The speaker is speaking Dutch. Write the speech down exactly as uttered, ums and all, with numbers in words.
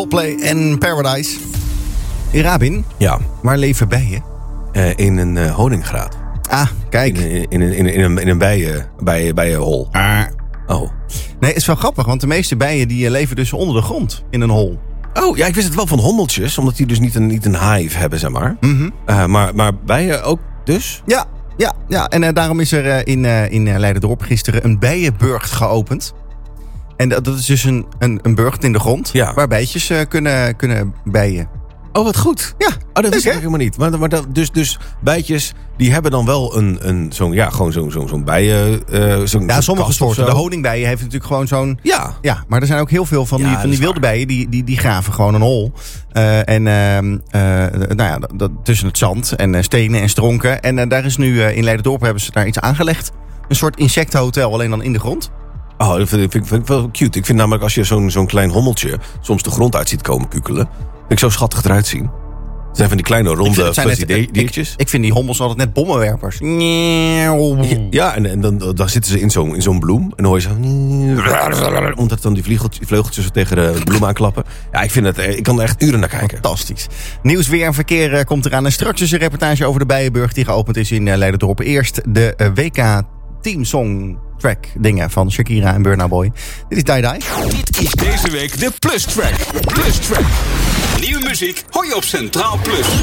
Coldplay en Paradise. Rabin, Ja. waar leven bijen? Uh, in een uh, honinggraat. Ah, kijk. In, in, in, in, in een, in een bijen, bijen, bijenhol. Ah. Oh. Nee, het is wel grappig, want de meeste bijen die leven dus onder de grond. In een hol. Oh, ja, ik wist het wel van hommeltjes. Omdat die dus niet een, niet een hive hebben, zeg maar. Mm-hmm. Uh, maar. Maar bijen ook dus? Ja, ja, ja. En uh, daarom is er uh, in, uh, in uh, Leiderdorp gisteren een bijenburcht geopend. En dat, dat is dus een, een, een burcht in de grond. Ja. Waar bijtjes uh, kunnen, kunnen bijen. Oh, wat goed. Ja, Oh, dat wist ik hè? helemaal niet. Maar, maar dat, dus, dus bijtjes, die hebben dan wel een, een zo'n, ja, gewoon zo'n, zo'n, zo'n bijen... Uh, zo'n, Ja, zo'n sommige kast of soorten. zo. De honingbijen heeft natuurlijk gewoon zo'n... Ja. Ja, maar er zijn ook heel veel van Ja, die, dat van die is wilde waar. bijen. Die, die, die graven gewoon een hol. Uh, en uh, uh, nou ja, dat, dat, tussen het zand en uh, stenen en stronken. En uh, daar is nu uh, in Leiderdorp hebben ze daar iets aangelegd. Een soort insectenhotel, alleen dan in de grond. Oh, dat vind ik, vind, vind ik wel cute. Ik vind namelijk als je zo'n, zo'n klein hommeltje soms de grond uit ziet komen kukelen. Vind ik zo schattig eruit zien. Het zijn van die kleine ronde het zijn fuzzy net- di- diertjes. Ik, ik vind die hommels altijd net bommenwerpers. Ja, en, en dan, dan zitten ze in zo'n, in zo'n bloem. En dan hoor je zo... Omdat dan die vleugeltjes, vleugeltjes zo tegen de bloem aanklappen. Ja, ik vind het... Ik kan er echt uren naar kijken. Fantastisch. Nieuws, weer en verkeer uh, komt eraan. En straks is een reportage over de Bijenburg die geopend is in uh, Leiderdorp. Eerst de uh, W K Team Song Track dingen van Shakira en Burna Boy. Dit is Die Die. Dit is deze week de Plus Track. Plus Track. Nieuwe muziek hoor je op Centraal Plus.